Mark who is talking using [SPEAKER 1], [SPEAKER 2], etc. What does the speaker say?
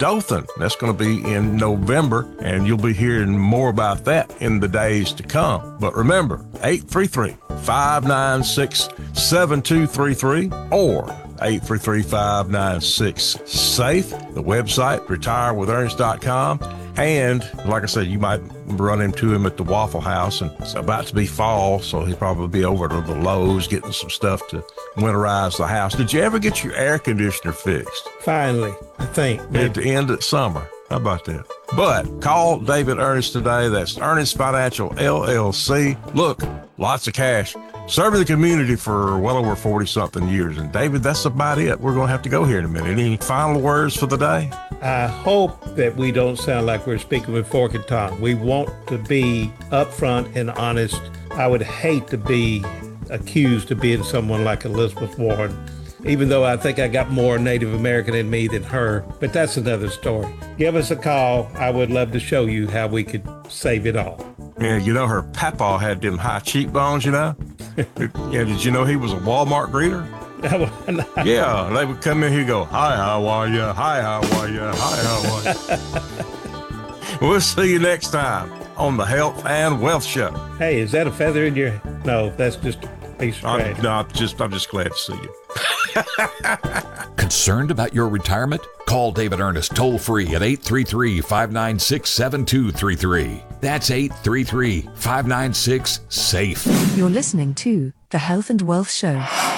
[SPEAKER 1] Dothan. That's going to be in November, and you'll be hearing more about that in the days to come. But remember, 833-596-7233 or 833-596-SAFE, the website, retirewithernest.com. And like I said, you might run into him at the Waffle House, and it's about to be fall, so he'll probably be over to the Lowe's getting some stuff to winterize the house. Did you ever get your air conditioner fixed?
[SPEAKER 2] Finally, I think.
[SPEAKER 1] At the end of summer. How about that? But call David Ernest today. That's Ernest Financial, LLC. Look, lots of cash. Serving the community for well over 40-something years. And David, that's about it. We're going to have to go here in a minute. Any final words for the day?
[SPEAKER 2] I hope that we don't sound like we're speaking with fork and tongue. We want to be upfront and honest. I would hate to be accused of being someone like Elizabeth Warren, even though I think I got more Native American in me than her. But that's another story. Give us a call. I would love to show you how we could save it all.
[SPEAKER 1] Yeah, you know, her papa had them high cheekbones, you know? Yeah, did you know he was a Walmart greeter? Yeah, they would come in here and go, hi, how are you? Hi, how are you? Hi, how are you? We'll see you next time on the Health and Wealth Show.
[SPEAKER 2] Hey, is that a feather in your... No, that's just a piece of trash.
[SPEAKER 1] I'm just glad to see you.
[SPEAKER 3] Concerned about your retirement? Call David Ernest toll free at 833-596-7233. That's 833-596-SAFE.
[SPEAKER 4] You're listening to The Health and Wealth Show.